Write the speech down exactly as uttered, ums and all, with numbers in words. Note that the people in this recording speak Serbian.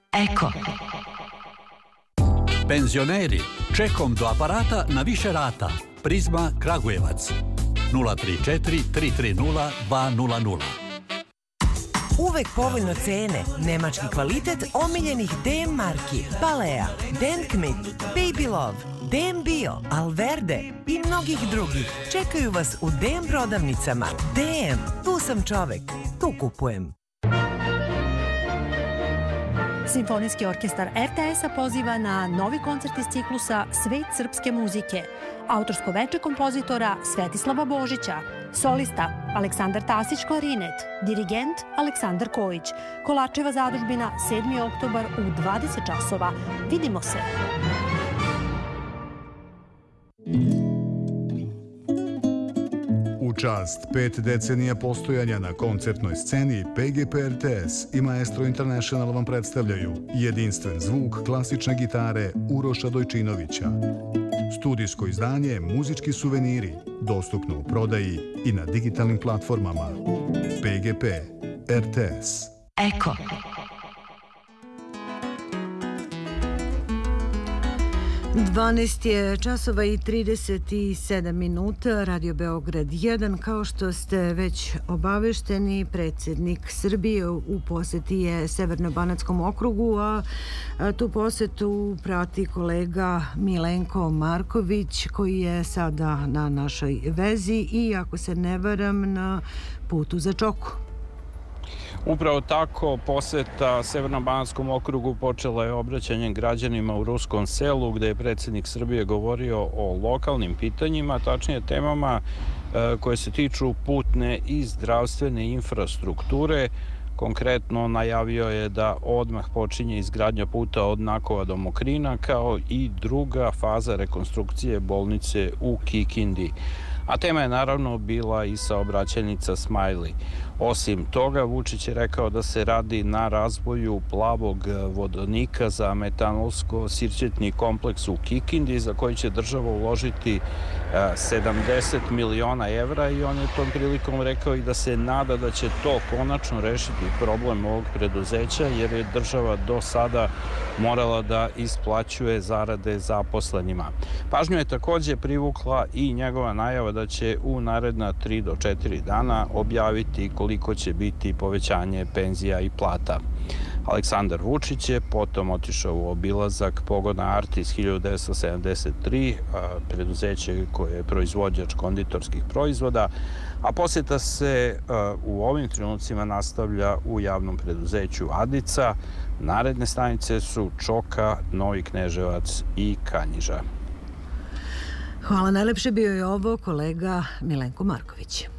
Eko. Penzioneri, čekom do aparata na više rata. Prizma Kragujevac. nula tri četiri tri tri nula dva nula nula. Uvek povoljno cene, nemački kvalitet omiljenih D M marki, Balea, Denkmit, Baby Love, D M Bio, Alverde i mnogih drugih. Čekaju vas u D M prodavnicama. D M, tu sam čovek, tu kupujem. Simfonijski orkestar R T S-a poziva na novi koncert iz ciklusa Svet srpske muzike. Autorsko veče kompozitora Svetislava Božića. Solista Aleksandar Tasić klarinet. Dirigent Aleksandar Kojić. Kolačeva zadužbina sedmi oktobar u dvadeset časova. Vidimo se! U čast pet decenija postojanja na koncertnoj sceni P G P R T S i Maestro International vam predstavljaju jedinstven zvuk klasične gitare Uroša Dojčinovića. Studijsko izdanje Muzički suveniri, dostupno u prodaji i na digitalnim platformama. P G P R T S. Eko. dvanaest je časova i trideset sedam minuta, Radio Beograd jedan. Kao što ste već obavešteni, predsjednik Srbije u poseti je Severno-Banatskom okrugu, a tu posetu prati kolega Milenko Marković, koji je sada na našoj vezi i, ako se ne varam, na putu za Čoku. Upravo tako, poseta Severno-Banatskom okrugu počela je obraćanjem građanima u Ruskom Selu, gde je predsjednik Srbije govorio o lokalnim pitanjima, tačnije temama koje se tiču putne i zdravstvene infrastrukture. Konkretno najavio je da odmah počinje izgradnja puta od Nakova do Mokrina, kao i druga faza rekonstrukcije bolnice u Kikindi. A tema je naravno bila i saobraćajnica Smajli. Osim toga, Vučić je rekao da se radi na razvoju plavog vodonika za metanolsko-sirćetni kompleks u Kikindi, za koji će država uložiti sedamdeset miliona evra, i on je tom prilikom rekao i da se nada da će to konačno rešiti problem ovog preduzeća, jer je država do sada morala da isplaćuje zarade zaposlenima. Pažnju je također privukla i njegova najava da će u naredna tri do četiri dana objaviti koliko će biti povećanje penzija i plata. Aleksandar Vučić je potom otišao u obilazak pogona Artis hiljadu devetsto sedamdeset tri, preduzeće koje je proizvođač konditorskih proizvoda, a posjeta se u ovim trenucima nastavlja u javnom preduzeću Adica. Naredne stanice su Čoka, Novi Kneževac i Kanjiža. Hvala najlepše, bio je ovo kolega Milenko Marković.